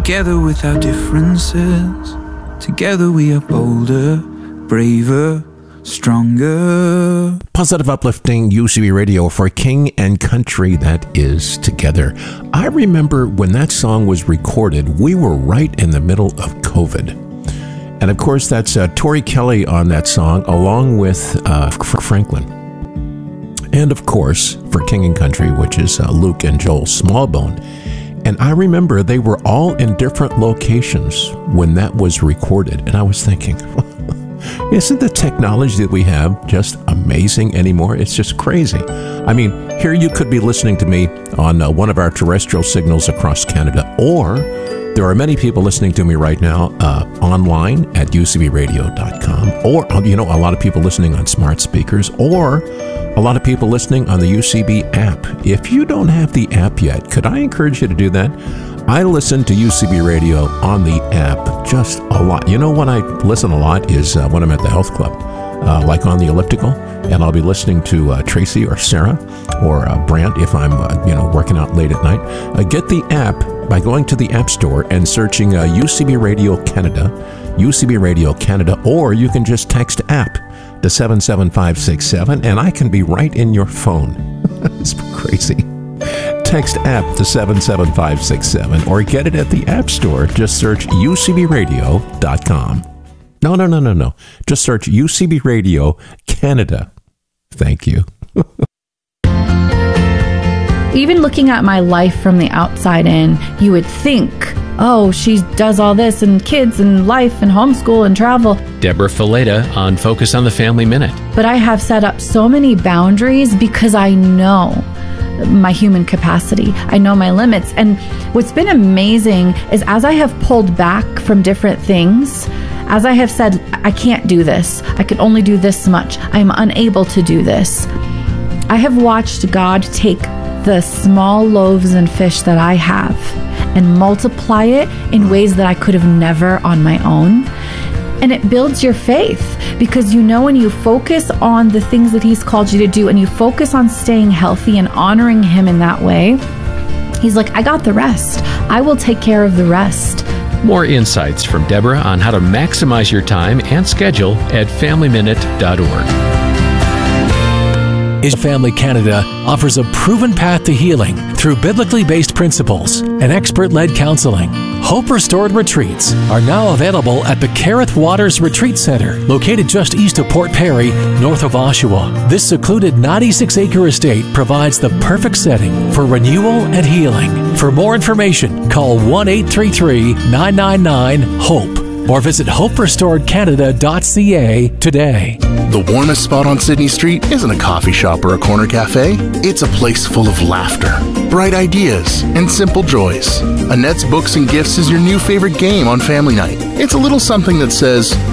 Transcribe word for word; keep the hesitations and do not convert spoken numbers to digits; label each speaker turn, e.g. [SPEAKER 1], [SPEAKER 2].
[SPEAKER 1] together with our differences. Together we are bolder, braver, stronger.
[SPEAKER 2] Positive, uplifting U C B radio for King and Country, that is Together. I remember when that song was recorded, we were right in the middle of COVID. And of course, that's uh, Tori Kelly on that song, along with uh, Franklin. And of course, for King and Country, which is uh, Luke and Joel Smallbone. And I remember they were all in different locations when that was recorded. And I was thinking, isn't the technology that we have just amazing anymore? It's just crazy. I mean, here you could be listening to me on uh, one of our terrestrial signals across Canada, or there are many people listening to me right now uh, online at u c b radio dot com, or, you know, a lot of people listening on smart speakers, or a lot of people listening on the U C B app. If you don't have the app yet, could I encourage you to do that? I listen to U C B Radio on the app just a lot. You know, when I listen a lot is uh, when I'm at the health club, uh, like on the elliptical, and I'll be listening to uh, Tracy or Sarah or uh, Brant if I'm, uh, you know, working out late at night. Uh, get the app by going to the App Store and searching uh, U C B Radio Canada, U C B Radio Canada, or you can just text app to seven seven five six seven, and I can be right in your phone. It's crazy. Text app to seven seven five six seven, or get it at the App Store. Just search u c b radio dot com. No, no, no, no, no. Just search U C B Radio Canada. Thank you.
[SPEAKER 3] Even looking at my life from the outside in, you would think, oh, she does all this and kids and life and homeschool and travel.
[SPEAKER 4] Deborah Fileta on Focus on the Family Minute.
[SPEAKER 3] But I have set up so many boundaries because I know my human capacity. I know my limits. And what's been amazing is as I have pulled back from different things, as I have said, I can't do this. I can only do this much. I'm unable to do this. I have watched God take the small loaves and fish that I have and multiply it in ways that I could have never on my own. And it builds your faith, because you know when you focus on the things that He's called you to do and you focus on staying healthy and honoring Him in that way, He's like, I got the rest. I will take care of the rest.
[SPEAKER 4] More insights from Deborah on how to maximize your time and schedule at family minute dot org.
[SPEAKER 5] Family Canada offers a proven path to healing through biblically based principles and expert-led counseling. Hope Restored Retreats are now available at the Carith Waters Retreat Center, located just east of Port Perry, north of Oshawa. This secluded ninety-six acre estate provides the perfect setting for renewal and healing. For more information, call one eight three three, nine nine nine, HOPE or visit hope restored canada dot c a today.
[SPEAKER 6] The warmest spot on Sydney Street isn't a coffee shop or a corner cafe. It's a place full of laughter, bright ideas, and simple joys. Annette's Books and Gifts is your new favorite game on family night. It's a little something that says,